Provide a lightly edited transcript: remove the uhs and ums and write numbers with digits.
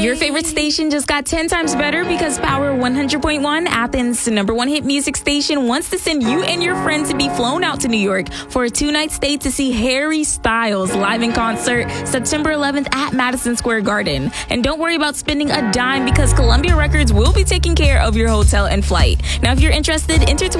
Your favorite station just got 10 times better because Power 100.1, Athens' #1 hit music station, wants to send you and your friends to be flown out to New York for a 2-night stay to see Harry Styles live in concert September 11th at Madison Square Garden. And don't worry about spending a dime because Columbia Records will be taking care of your hotel and flight. Now, if you're interested, enter to